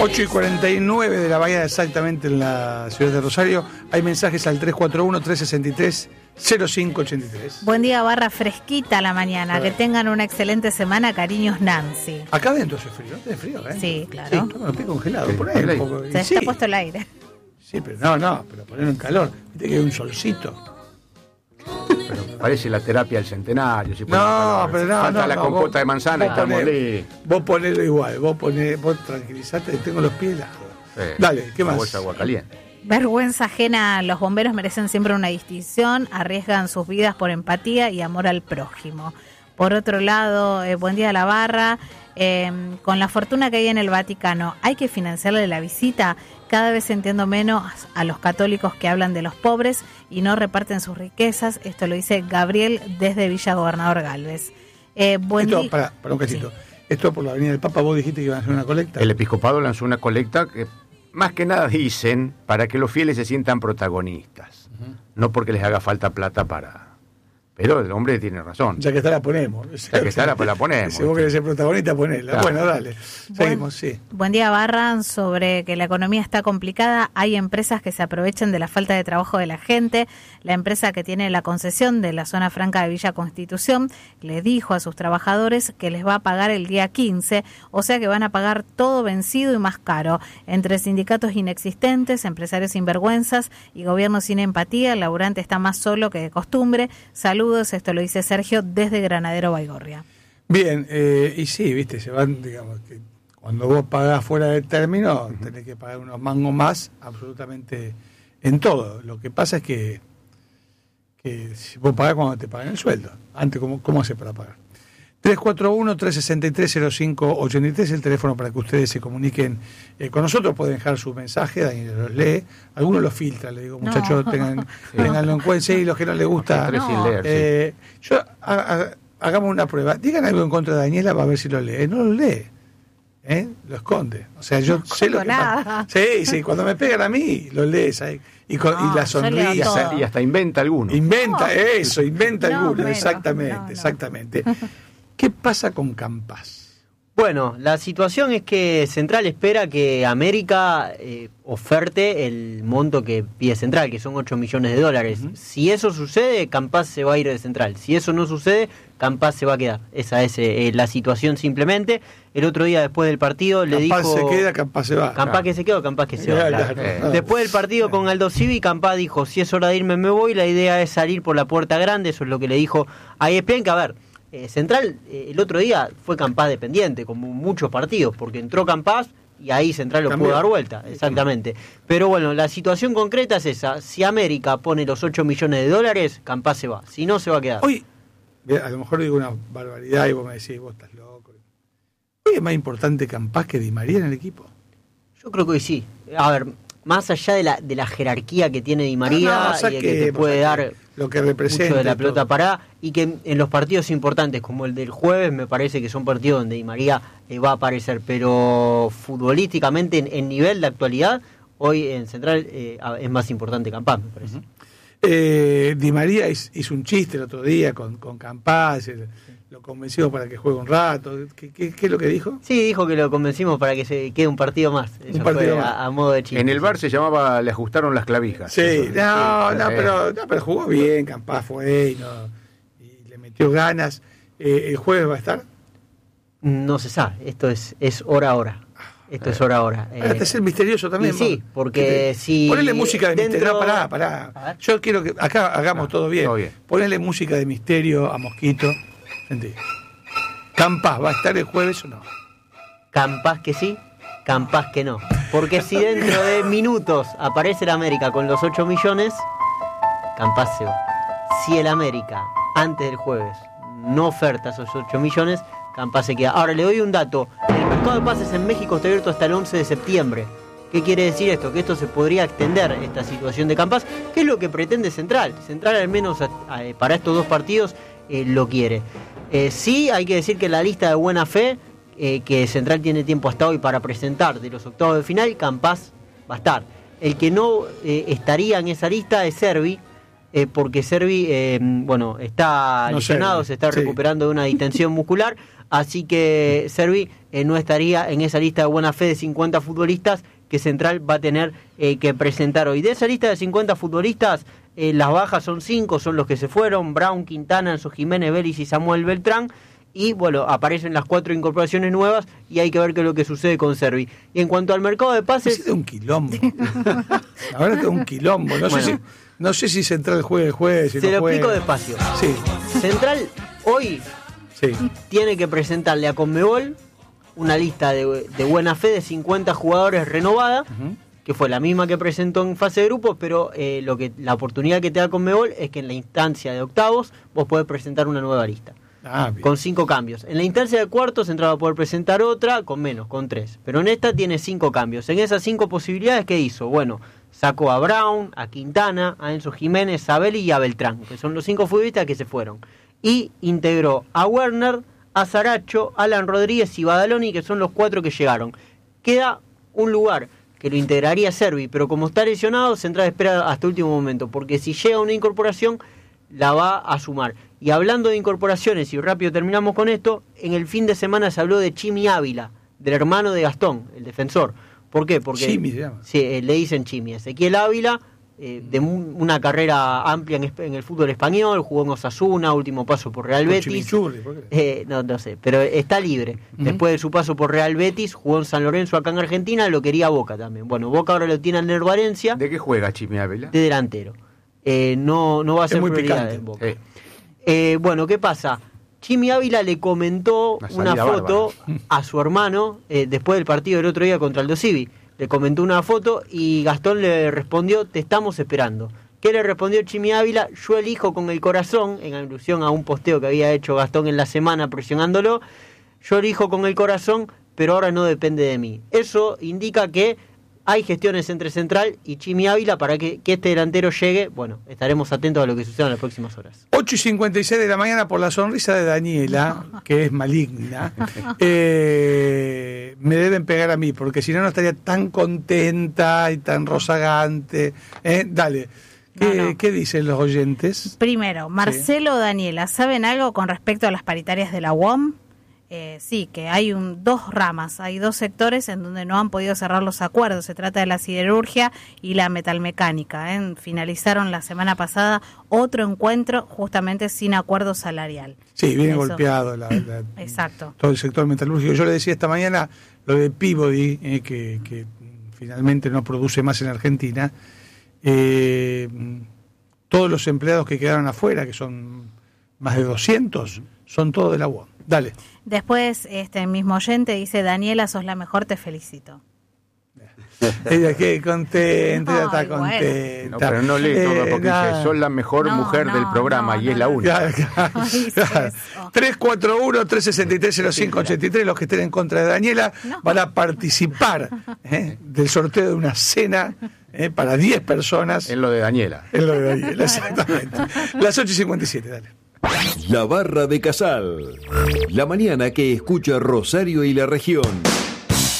8:49 de la mañana exactamente en la ciudad de Rosario. Hay mensajes al 341-363-0583. Buen día, barra fresquita la mañana. Que tengan una excelente semana. Cariños, Nancy. Acá adentro hace frío, ¿no? ¿Tiene frío? Sí, claro. Sí, me congelado. Poner un poco. Se está puesto el aire. Sí, pero pero poner en calor. Viste que hay un solcito. Pero parece la terapia del centenario. Si Falta la compota de manzana y estamos listos. Vos ponelo igual, vos tranquilizate, tengo los pies helados. Dale, ¿qué más? Bolsa de agua caliente. Vergüenza ajena. Los bomberos merecen siempre una distinción, arriesgan sus vidas por empatía y amor al prójimo. Por otro lado, buen día a la barra. Con la fortuna que hay en el Vaticano, ¿hay que financiarle la visita? Cada vez entiendo menos a los católicos que hablan de los pobres y no reparten sus riquezas. Esto lo dice Gabriel desde Villa Gobernador Galvez. Para un cachito. Sí. Esto por la Avenida del Papa, vos dijiste que iban a hacer una colecta. El episcopado lanzó una colecta que más que nada dicen para que los fieles se sientan protagonistas, no porque les haga falta plata para... Pero el hombre tiene razón. Ya que está, la ponemos. Ya que está, la ponemos. Si vos querés ser protagonista, ponela. Claro. Bueno, dale. Seguimos, sí. Buen día, Barra. Sobre que la economía está complicada, hay empresas que se aprovechan de la falta de trabajo de la gente. La empresa que tiene la concesión de la zona franca de Villa Constitución le dijo a sus trabajadores que les va a pagar el día 15, o sea que van a pagar todo vencido y más caro. Entre sindicatos inexistentes, empresarios sinvergüenzas y gobierno sin empatía, el laburante está más solo que de costumbre. Saludos, esto lo dice Sergio desde Granadero Baigorria. Bien, y sí, viste, se van, digamos, que cuando vos pagás fuera del término, tenés que pagar unos mangos más, absolutamente en todo. Lo que pasa es que si vos pagás cuando te pagan el sueldo, antes, ¿cómo haces para pagar? 341-363-0583, el teléfono para que ustedes se comuniquen con nosotros. Pueden dejar su mensaje, Daniel los lee. Algunos los filtra, le digo, muchachos, tenganlo en cuenta. Sí, los que no les gusta. Hagamos una prueba. Digan algo en contra de Daniela para ver si lo lee. No lo lee. Lo esconde. O sea, yo sé lo que pasa. Sí, cuando me pegan a mí, lo lees ahí. Y la sonrisa. Y hasta inventa alguno. Inventa alguno, exactamente. ¿Qué pasa con Campás? Bueno, la situación es que Central espera que América oferte el monto que pide Central, que son 8 millones de dólares. Si eso sucede, Campás se va a ir de Central. Si eso no sucede, Campás se va a quedar. Esa es la situación simplemente. El otro día, después del partido, le dijo... Campás se queda, Campás se va. Campás que se queda o Campás que se va. Claro. Después del partido con Aldo Civi, Campás dijo, si es hora de irme, me voy. La idea es salir por la puerta grande. Eso es lo que le dijo a ESPN, que a ver... Central el otro día fue Campás dependiente, como muchos partidos, porque entró Campás y ahí Central lo pudo dar vuelta, exactamente. Pero bueno, la situación concreta es esa: si América pone los 8 millones de dólares, Campás se va, si no se va a quedar. Hoy, a lo mejor digo una barbaridad y vos me decís, vos estás loco. ¿Hoy es más importante Campás que Di María en el equipo? Yo creo que hoy sí. A ver, más allá de la jerarquía que tiene Di María y que te puede dar lo que representa mucho de la pelota parada, y que en los partidos importantes como el del jueves me parece que son partidos donde Di María va a aparecer, pero futbolísticamente en nivel de actualidad hoy en Central es más importante Campás, me parece. Di María hizo un chiste el otro día con Campás, lo convenció para que juegue un rato. ¿Qué es lo que dijo? Sí, dijo que lo convencimos para que se quede un partido más. Eso un partido fue más. A modo de chiste. En el bar se llamaba, le ajustaron las clavijas. Sí, pero jugó bien, Campás fue y le metió ganas. ¿El jueves va a estar? No se sabe, esto es hora a hora. Esto es hora a hora. Este es el misterioso también. Sí, porque si... Ponele música de misterio. Pará. Yo quiero que acá hagamos todo bien. Ponele música de misterio a Mosquito. Sentí. ¿Campás va a estar el jueves o no? Campás que sí, Campás que no. Porque si dentro de minutos aparece el América con los 8 millones, Campás se va. Si el América, antes del jueves, no oferta esos 8 millones, Campás se queda. Ahora le doy un dato. El mercado de pases en México está abierto hasta el 11 de septiembre. ¿Qué quiere decir esto? Que esto se podría extender, esta situación de Campás, que es lo que pretende Central. Central, al menos para estos dos partidos, lo quiere. Sí, hay que decir que la lista de buena fe, que Central tiene tiempo hasta hoy para presentar de los octavos de final, Campás va a estar. El que no estaría en esa lista es Servi, porque Servi está lesionado, se está recuperando de una distensión muscular. Así que Servi no estaría en esa lista de buena fe de 50 futbolistas que Central va a tener que presentar hoy. De esa lista de 50 futbolistas, las bajas son 5, son los que se fueron: Brown, Quintana, Enzo Jiménez, Vélez y Samuel Beltrán. Y bueno, aparecen las 4 incorporaciones nuevas y hay que ver qué es lo que sucede con Servi. Y en cuanto al mercado de pases... Es un quilombo. Ahora es un quilombo. No sé si Central juega el jueves. Si se no lo juega. explico despacio. Sí. Central hoy Sí. tiene que presentarle a Conmebol una lista de buena fe de 50 jugadores renovada, que fue la misma que presentó en fase de grupos, pero la oportunidad que te da Conmebol es que en la instancia de octavos vos podés presentar una nueva lista. Con 5 cambios. En la instancia de cuartos Central va a poder presentar otra con menos, con 3. Pero en esta tiene 5 cambios. En esas 5 posibilidades, ¿qué hizo? Bueno, sacó a Brown, a Quintana, a Enzo Jiménez, a Belli y a Beltrán, que son los 5 futbolistas que se fueron. Y integró a Werner, a Saracho, Alan Rodríguez y Badaloni, que son los 4 que llegaron. Queda un lugar que lo integraría Servi, pero como está lesionado, Central espera hasta último momento, porque si llega una incorporación, la va a sumar. Y hablando de incorporaciones, y rápido terminamos con esto, en el fin de semana se habló de Chimi Ávila, del hermano de Gastón, el defensor. ¿Por qué? Porque Chimi se llama. Sí, le dicen Chimi. Ezequiel Ávila, de una carrera amplia en el fútbol español, jugó en Osasuna, último paso por Real Betis. Chimichurri, ¿por qué? No sé, pero está libre. Después de su paso por Real Betis, jugó en San Lorenzo acá en Argentina, lo quería Boca también. Bueno, Boca ahora lo tiene en el Valencia. ¿De qué juega Chimi Ávila? De delantero. No va a ser muy prioridad picante. en Boca. Bueno, ¿qué pasa? Chimi Ávila le comentó una foto a su hermano después del partido del otro día contra Aldo Civi. Le comentó una foto y Gastón le respondió: te estamos esperando. ¿Qué le respondió Chimi Ávila? Yo elijo con el corazón, en alusión a un posteo que había hecho Gastón en la semana presionándolo. Yo elijo con el corazón, pero ahora no depende de mí. Eso indica que hay gestiones entre Central y Chimi Ávila para que este delantero llegue. Bueno, estaremos atentos a lo que suceda en las próximas horas. 8:56 de la mañana, por la sonrisa de Daniela, que es maligna, me deben pegar a mí, porque si no, no estaría tan contenta y tan rozagante. Dale, ¿qué dicen los oyentes? Primero, Marcelo o Daniela, ¿saben algo con respecto a las paritarias de la UOM? Sí, que hay 2 ramas, hay 2 sectores en donde no han podido cerrar los acuerdos. Se trata de la siderurgia y la metalmecánica. Finalizaron la semana pasada otro encuentro justamente sin acuerdo salarial. Sí, viene golpeado Exacto. todo el sector metalúrgico. Yo le decía esta mañana lo de Peabody, que finalmente no produce más en Argentina. Todos los empleados que quedaron afuera, que son más de 200, son todos de la UOM. Dale. Después, este mismo oyente dice: Daniela, sos la mejor, te felicito. Ella que contenta, ella está Ay, bueno. contenta. No, pero no lee todo porque dice: sos la mejor mujer del programa y es la única. No dice eso. 341-363-0583, los que estén en contra de Daniela van a participar del sorteo de una cena para 10 personas. En lo de Daniela. En lo de Daniela, exactamente. Las 8:57, dale. La Barra de Casal. La mañana que escucha Rosario y la región.